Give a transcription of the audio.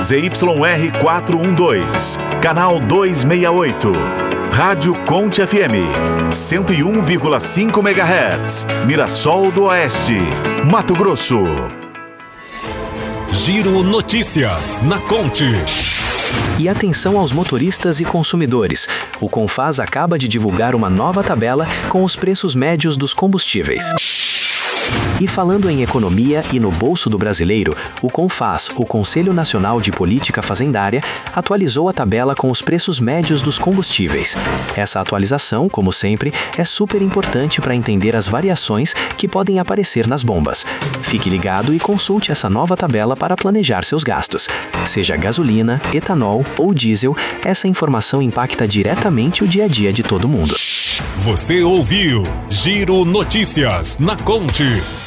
ZYR 412, canal 268. Rádio Conte FM, 101,5 MHz, Mirassol do Oeste, Mato Grosso. Giro Notícias na Conte. E atenção aos motoristas e consumidores. O Confas acaba de divulgar uma nova tabela com os preços médios dos combustíveis. E falando em economia e no bolso do brasileiro, o Confas, o Conselho Nacional de Política Fazendária, atualizou a tabela com os preços médios dos combustíveis. Essa atualização, como sempre, é super importante para entender as variações que podem aparecer nas bombas. Fique ligado e consulte essa nova tabela para planejar seus gastos. Seja gasolina, etanol ou diesel, essa informação impacta diretamente o dia a dia de todo mundo. Você ouviu Giro Notícias na Conte.